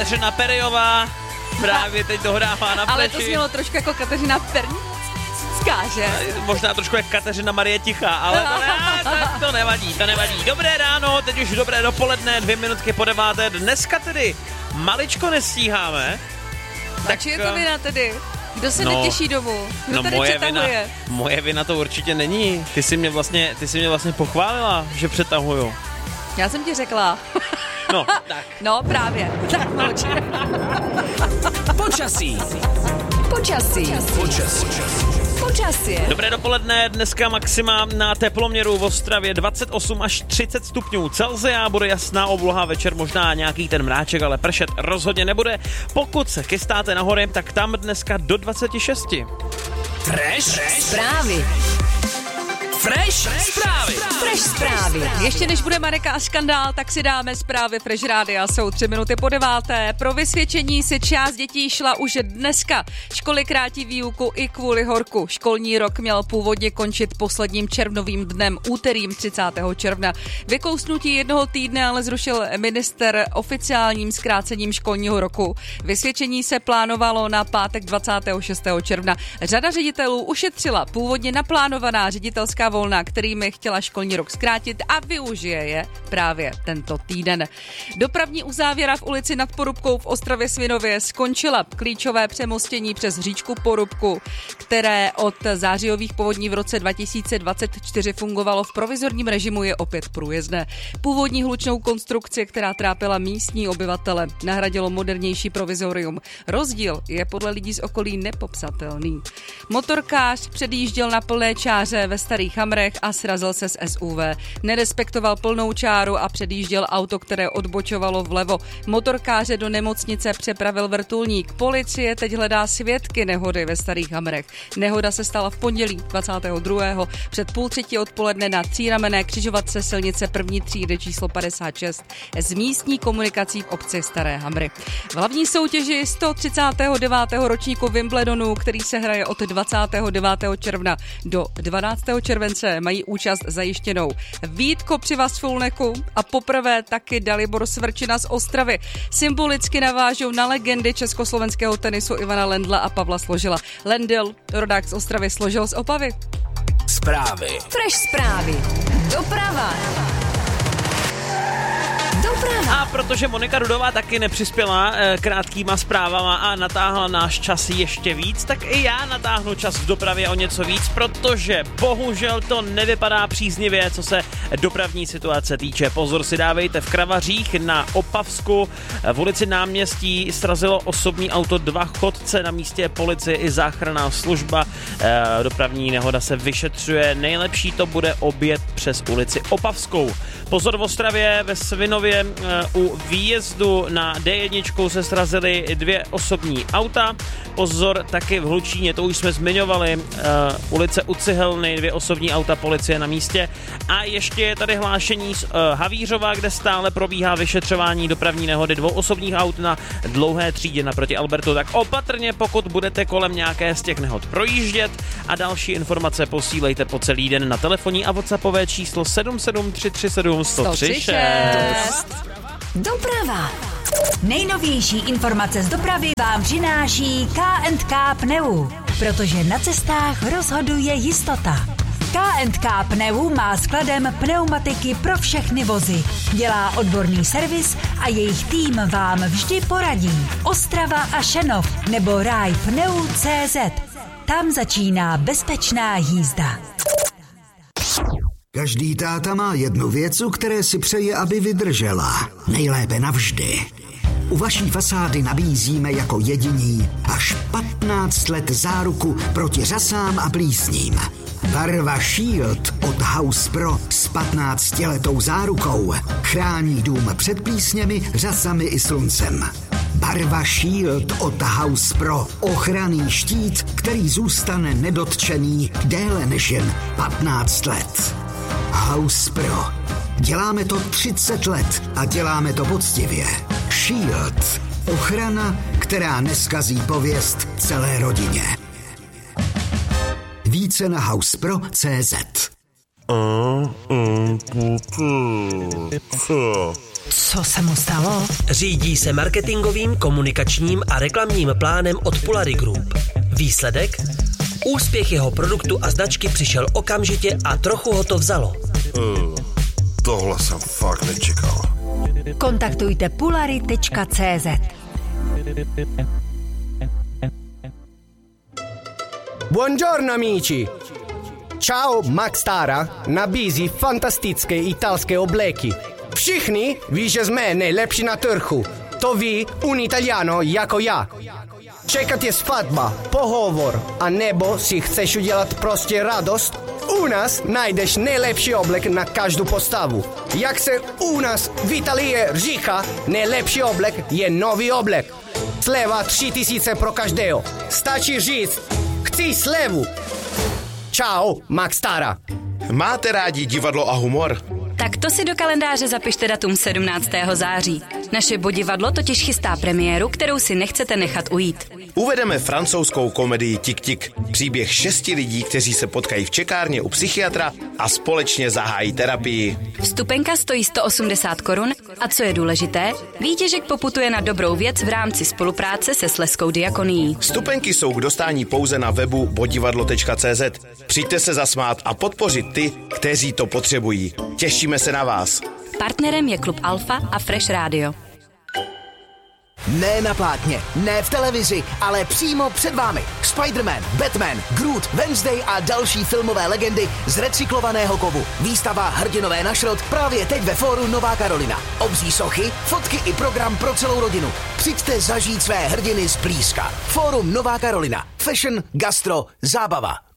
Kateřina Perejová právě teď dohrává na pleši. Ale to znělo trošku jako Kateřina Pernická, že? Možná trošku jak Kateřina Marie Tichá, ale to nevadí. Dobré ráno, teď už dobré dopoledne, 2 minutky po 9. Dneska tedy maličko nestíháme. Tak je to vina tedy? Kdo se netěší domů? Kdo tady přetahuje? Moje vina to určitě není. Ty jsi mě vlastně pochválila, že přetahuju. Já jsem ti řekla. No, tak. No, právě. Tak mlč. Počasí. Dobré dopoledne, dneska maxima na teploměru v Ostravě 28 až 30 stupňů Celsia, bude jasná obloha, večer možná nějaký ten mráček, ale pršet rozhodně nebude. Pokud se chystáte na hory, tak tam dneska do 26. Fresh zprávy. Ještě než bude Mareka a skandál, tak si dáme zprávy Fresh Rádia. Jsou 3 minuty po 9. Pro vysvědčení si část dětí šla už dneska. Školy krátí výuku i kvůli horku. Školní rok měl původně končit posledním červnovým dnem, úterým 30. června. Vykousnutí jednoho týdne ale zrušil minister oficiálním zkrácením školního roku. Vysvědčení se plánovalo na pátek 26. června. Řada ředitelů ušetřila původně naplánovaná ředitelská volna, kterými chtěla školní rok zkrátit a využije je právě tento týden. Dopravní uzávěra v ulici Nad Porubkou v Ostravě Svinově skončila. Klíčové přemostění přes říčku Porubku, které od zářijových povodní v roce 2024 fungovalo v provizorním režimu, je opět průjezdné. Původní hlučnou konstrukci, která trápila místní obyvatele, nahradilo modernější provizorium. Rozdíl je podle lidí z okolí nepopsatelný. Motorkář předjížděl na plné čáře ve Starých Hamrech a srazil se s SUV. Nerespektoval plnou čáru a předjížděl auto, které odbočovalo vlevo. Motorkáře do nemocnice přepravil vrtulník. Policie teď hledá svědky nehody ve Starých Hamrech. Nehoda se stala v pondělí 22. před 2:30 odpoledne na tříramenné křižovatce silnice první třídy číslo 56 z místní komunikací v obci Staré Hamry. V hlavní soutěži 139. ročníku Wimbledonu, který se hraje od 29. června do 12. července, mají účast zajištěnou Vítko Přivaz Fulneku a poprvé taky Dalibor Svrčina z Ostravy. Symbolicky navážou na legendy československého tenisu Ivana Lendla a Pavla Složila. Lendl, rodák z Ostravy, Složil z Opavy. Fresh zprávy. Doprava. A protože Monika Rudová taky nepřispěla krátkýma zprávama a natáhla náš čas ještě víc, tak i já natáhnu čas v dopravě o něco víc, protože bohužel to nevypadá příznivě, co se dopravní situace týče. Pozor si dávejte, v Kravařích na Opavsku v ulici Náměstí srazilo osobní auto 2 chodce, na místě policie i záchranná služba. Dopravní nehoda se vyšetřuje, nejlepší to bude objet přes ulici Opavskou. Pozor v Ostravě, ve Svinově u výjezdu na D1 se srazily 2 osobní auta. Pozor taky v Hlučíně, to už jsme zmiňovali, ulice u Cihelny, 2 osobní auta, policie na místě. A ještě je tady hlášení z Havířova, kde stále probíhá vyšetřování dopravní nehody 2 osobních aut na Dlouhé třídě naproti Albertu. Tak opatrně, pokud budete kolem nějaké z těch nehod projíždět, a další informace posílejte po celý den na telefonní a WhatsAppové číslo 77337 136. Doprava. Nejnovější informace z dopravy vám přináší K&K Pneu, protože na cestách rozhoduje jistota. K&K Pneu má skladem pneumatiky pro všechny vozy. Dělá odborný servis a jejich tým vám vždy poradí. Ostrava a Šenov nebo rajpneu.cz. Tam začíná bezpečná jízda. Každý táta má jednu věc, u které si přeje, aby vydržela. Nejlépe navždy. U vaší fasády nabízíme jako jediní až 15 let záruku proti řasám a plísním. Barva Shield od House Pro s 15letou zárukou chrání dům před plísněmi, řasami i sluncem. Barva Shield od House Pro. Ochranný štít, který zůstane nedotčený déle než jen 15 let. House Pro. Děláme to 30 let a děláme to poctivě. Shield. Ochrana, která neskazí pověst celé rodině. Více na housepro.cz. Co se mu stalo? Řídí se marketingovým, komunikačním a reklamním plánem od Polary Group. Výsledek? Úspěch jeho produktu a značky přišel okamžitě a trochu ho to vzalo. Tohle jsem fakt nečekal. Kontaktujte polary.cz. Buongiorno amici! Ciao, Max Tara nabízí fantastické italské obleky. Všichni ví, že jsme nejlepší na trhu. To ví un Italiano jako já. Čekat je svatba, pohovor, a nebo si chceš udělat prostě radost? U nás najdeš nejlepší oblek na každou postavu. Jak se u nás v Italii říká, nejlepší oblek je nový oblek. Sleva 3000 pro každého. Stačí říct, chci slevu. Čau, Max Tara. Máte rádi divadlo a humor? Tak to si do kalendáře zapište datum 17. září. Naše Bodivadlo totiž chystá premiéru, kterou si nechcete nechat ujít. Uvedeme francouzskou komedii Tik-Tik. Příběh 6 lidí, kteří se potkají v čekárně u psychiatra a společně zahájí terapii. Vstupenka stojí 180 korun a co je důležité, výtěžek poputuje na dobrou věc v rámci spolupráce se Slezskou diakonií. Vstupenky jsou k dostání pouze na webu bodivadlo.cz. Přijďte se zasmát a podpořit ty, kteří to potřebují. Těšíme se na vás. Partnerem je Klub Alfa a Fresh Radio. Ne na plátně, ne v televizi, ale přímo před vámi. Spider-Man, Batman, Groot, Wednesday a další filmové legendy z recyklovaného kovu. Výstava Hrdinové na šrot právě teď ve fóru Nová Karolina. Obří sochy, fotky i program pro celou rodinu. Přijďte zažít své hrdiny zblízka. Fórum Nová Karolina. Fashion, gastro, zábava.